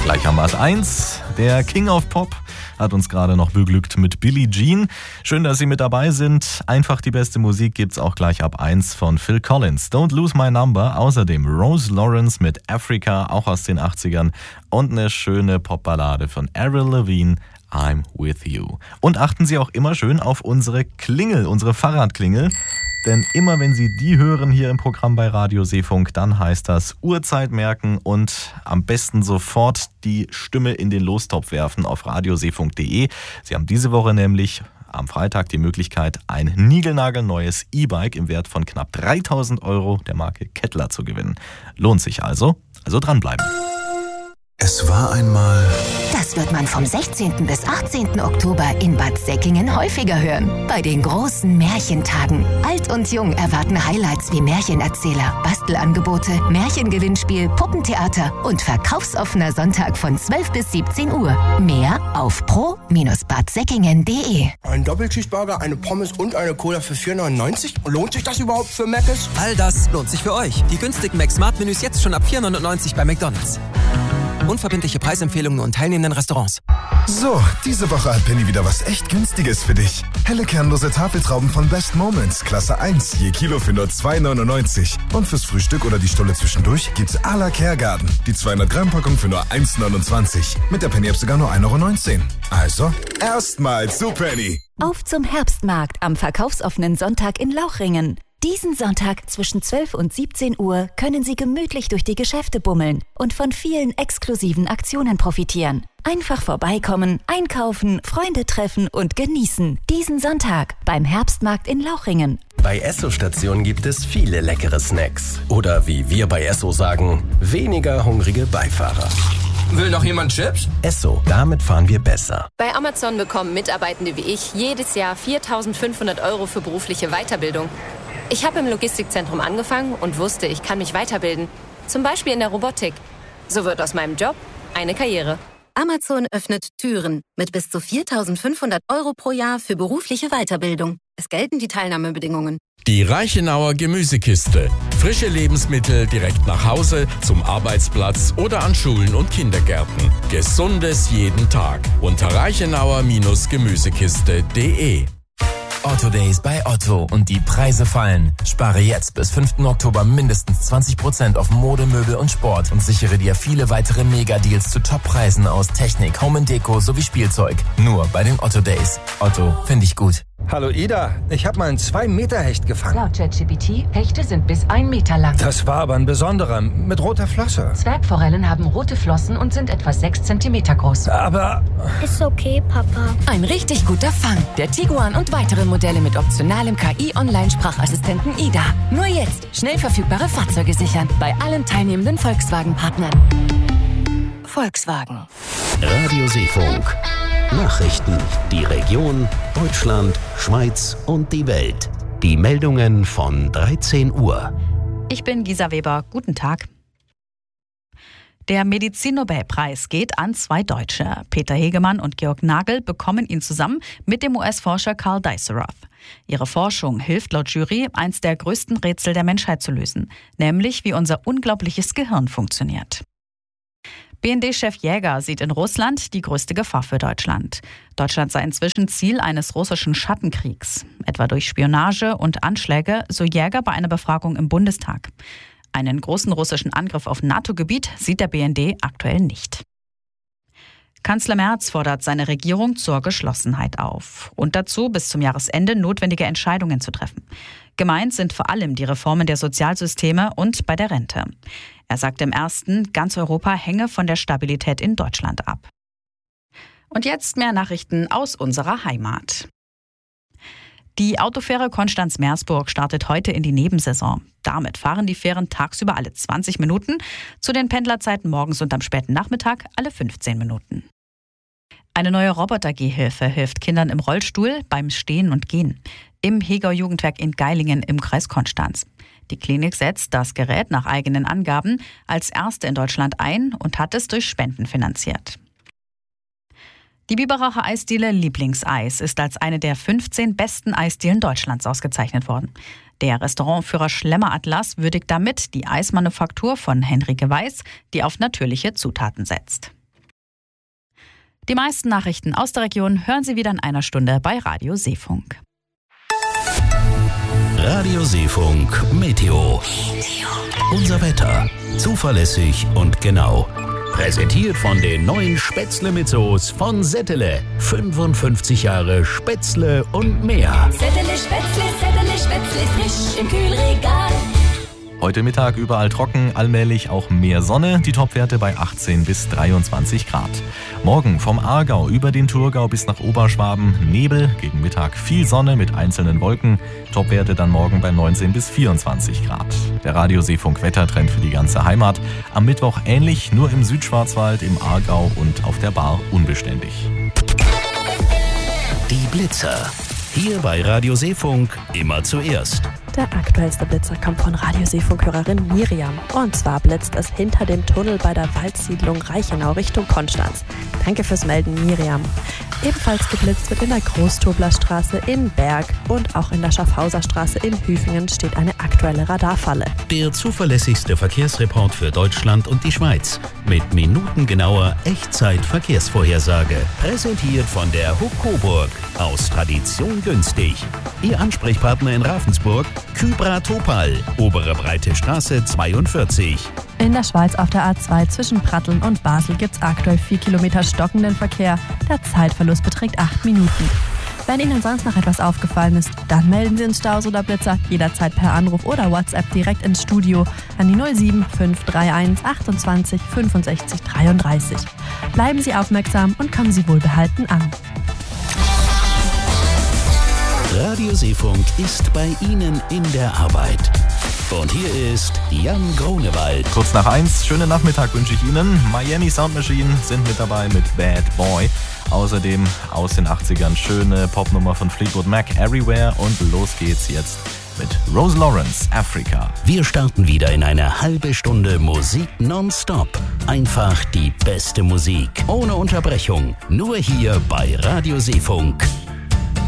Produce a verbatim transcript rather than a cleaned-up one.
Gleich haben wir es eins. Der King of Pop hat uns gerade noch beglückt mit Billie Jean. Schön, dass Sie mit dabei sind. Einfach die beste Musik gibt's auch gleich ab eins von Phil Collins. Don't Lose My Number. Außerdem Rose Lawrence mit Africa, auch aus den achtzigern. Und eine schöne Popballade von Avril Lavigne, I'm With You. Und achten Sie auch immer schön auf unsere Klingel, unsere Fahrradklingel. Denn immer wenn Sie die hören hier im Programm bei Radio Seefunk, dann heißt das Uhrzeit merken und am besten sofort die Stimme in den Lostopf werfen auf radioseefunk punkt de. Sie haben diese Woche nämlich am Freitag die Möglichkeit, ein niegelnagelneues E-Bike im Wert von knapp dreitausend Euro der Marke Kettler zu gewinnen. Lohnt sich also, also dranbleiben. Es war einmal... Das wird man vom sechzehnten bis achtzehnten Oktober in Bad Säckingen häufiger hören. Bei den großen Märchentagen. Alt und Jung erwarten Highlights wie Märchenerzähler, Bastelangebote, Märchengewinnspiel, Puppentheater und verkaufsoffener Sonntag von zwölf bis siebzehn Uhr. Mehr auf pro Bindestrich bad säckingen punkt de. Ein Doppelcheeseburger, eine Pommes und eine Cola für vier neunundneunzig? Lohnt sich das überhaupt für Mc's? All das lohnt sich für euch. Die günstigen Mac-Smart-Menüs jetzt schon ab vier neunundneunzig bei McDonald's. Unverbindliche Preisempfehlungen und teilnehmenden Restaurants. So, diese Woche hat Penny wieder was echt Günstiges für dich. Helle kernlose Tafeltrauben von Best Moments, Klasse eins, je Kilo für nur zwei neunundneunzig. Und fürs Frühstück oder die Stulle zwischendurch gibt's à la Caregarden. Die zweihundert Gramm Packung für nur eins neunundzwanzig. Mit der Penny-App sogar nur ein Euro neunzehn. Also, erstmal zu Penny. Auf zum Herbstmarkt am verkaufsoffenen Sonntag in Lauchringen. Diesen Sonntag zwischen zwölf und siebzehn Uhr können Sie gemütlich durch die Geschäfte bummeln und von vielen exklusiven Aktionen profitieren. Einfach vorbeikommen, einkaufen, Freunde treffen und genießen. Diesen Sonntag beim Herbstmarkt in Lauchringen. Bei Esso-Stationen gibt es viele leckere Snacks. Oder wie wir bei Esso sagen, weniger hungrige Beifahrer. Will noch jemand Chips? Esso, damit fahren wir besser. Bei Amazon bekommen Mitarbeitende wie ich jedes Jahr viertausendfünfhundert Euro für berufliche Weiterbildung. Ich habe im Logistikzentrum angefangen und wusste, ich kann mich weiterbilden. Zum Beispiel in der Robotik. So wird aus meinem Job eine Karriere. Amazon öffnet Türen mit bis zu viertausendfünfhundert Euro pro Jahr für berufliche Weiterbildung. Es gelten die Teilnahmebedingungen. Die Reichenauer Gemüsekiste. Frische Lebensmittel direkt nach Hause, zum Arbeitsplatz oder an Schulen und Kindergärten. Gesundes jeden Tag. Unter reichenauer Gemüsekiste punkt de. Otto Days bei Otto und die Preise fallen. Spare jetzt bis fünften Oktober mindestens zwanzig Prozent auf Mode, Möbel und Sport und sichere dir viele weitere Mega-Deals zu Top-Preisen aus Technik, Home and Deko sowie Spielzeug. Nur bei den Otto Days. Otto, finde ich gut. Hallo Ida, ich habe mal einen zwei Meter Hecht gefangen. Laut ChatGPT, Hechte sind bis ein Meter lang. Das war aber ein besonderer, mit roter Flosse. Zwergforellen haben rote Flossen und sind etwa sechs Zentimeter groß. Aber... Ist okay, Papa. Ein richtig guter Fang. Der Tiguan und weitere Modelle mit optionalem K I-Online-Sprachassistenten Ida. Nur jetzt schnell verfügbare Fahrzeuge sichern. Bei allen teilnehmenden Volkswagen-Partnern. Volkswagen. Radio Seefunk. Nachrichten. Die Region, Deutschland, Schweiz und die Welt. Die Meldungen von dreizehn Uhr. Ich bin Gisa Weber. Guten Tag. Der Medizin-Nobelpreis geht an zwei Deutsche. Peter Hegemann und Georg Nagel bekommen ihn zusammen mit dem U S-Forscher Carl Dijsselroth. Ihre Forschung hilft laut Jury, eins der größten Rätsel der Menschheit zu lösen, nämlich wie unser unglaubliches Gehirn funktioniert. B N D-Chef Jäger sieht in Russland die größte Gefahr für Deutschland. Deutschland sei inzwischen Ziel eines russischen Schattenkriegs, etwa durch Spionage und Anschläge, so Jäger bei einer Befragung im Bundestag. Einen großen russischen Angriff auf NATO-Gebiet sieht der B N D aktuell nicht. Kanzler Merz fordert seine Regierung zur Geschlossenheit auf und dazu, bis zum Jahresende notwendige Entscheidungen zu treffen. Gemeint sind vor allem die Reformen der Sozialsysteme und bei der Rente. Er sagt im ersten, ganz Europa hänge von der Stabilität in Deutschland ab. Und jetzt mehr Nachrichten aus unserer Heimat. Die Autofähre Konstanz-Meersburg startet heute in die Nebensaison. Damit fahren die Fähren tagsüber alle zwanzig Minuten, zu den Pendlerzeiten morgens und am späten Nachmittag alle fünfzehn Minuten. Eine neue Roboter-Gehhilfe hilft Kindern im Rollstuhl beim Stehen und Gehen. Im Hegau Jugendwerk in Geilingen im Kreis Konstanz. Die Klinik setzt das Gerät nach eigenen Angaben als erste in Deutschland ein und hat es durch Spenden finanziert. Die Biberacher Eisdiele Lieblingseis ist als eine der fünfzehn besten Eisdielen Deutschlands ausgezeichnet worden. Der Restaurantführer Schlemmer Atlas würdigt damit die Eismanufaktur von Henrike Weiß, die auf natürliche Zutaten setzt. Die meisten Nachrichten aus der Region hören Sie wieder in einer Stunde bei Radio Seefunk. Radio Seefunk Meteo. Unser Wetter. Zuverlässig und genau. Präsentiert von den neuen Spätzle mit Soße von Settele. fünfundfünfzig Jahre Spätzle und mehr. Settele Spätzle, Settele Spätzle, frisch im Kühlregal. Heute Mittag überall trocken, allmählich auch mehr Sonne, die Topwerte bei achtzehn bis dreiundzwanzig Grad. Morgen vom Aargau über den Thurgau bis nach Oberschwaben Nebel, gegen Mittag viel Sonne mit einzelnen Wolken, Topwerte dann morgen bei neunzehn bis vierundzwanzig Grad. Der Radio Seefunk Wettertrend für die ganze Heimat. Am Mittwoch ähnlich, nur im Südschwarzwald, im Aargau und auf der Bar unbeständig. Die Blitzer. Hier bei Radio Seefunk immer zuerst. Der aktuellste Blitzer kommt von Radio Seefunk-Hörerin Miriam. Und zwar blitzt es hinter dem Tunnel bei der Waldsiedlung Reichenau Richtung Konstanz. Danke fürs Melden, Miriam. Ebenfalls geblitzt wird in der Großtoblerstraße in Berg und auch in der Schaffhauser Straße in Hüfingen steht eine aktuelle Radarfalle. Der zuverlässigste Verkehrsreport für Deutschland und die Schweiz. Mit minutengenauer Echtzeit-Verkehrsvorhersage. Präsentiert von der Huck Coburg. Aus Tradition günstig. Ihr Ansprechpartner in Ravensburg, Kybra Topal, Obere Breite Straße zweiundvierzig. In der Schweiz auf der A zwei zwischen Pratteln und Basel gibt es aktuell vier Kilometer stockenden Verkehr. Der Zeitverlust beträgt acht Minuten. Wenn Ihnen sonst noch etwas aufgefallen ist, dann melden Sie uns Staus oder Blitzer jederzeit per Anruf oder WhatsApp direkt ins Studio an die null sieben fünf drei eins achtundzwanzig fünfundsechzig dreiunddreißig. Bleiben Sie aufmerksam und kommen Sie wohlbehalten an. Radio Seefunk ist bei Ihnen in der Arbeit. Und hier ist Jan Grunewald. Kurz nach eins, schönen Nachmittag wünsche ich Ihnen. Miami Sound Machine sind mit dabei mit Bad Boy. Außerdem aus den achtzigern schöne Popnummer von Fleetwood Mac, Everywhere. Und los geht's jetzt mit Rose Lawrence, Africa. Wir starten wieder in eine halbe Stunde Musik nonstop. Einfach die beste Musik, ohne Unterbrechung. Nur hier bei Radio Seefunk.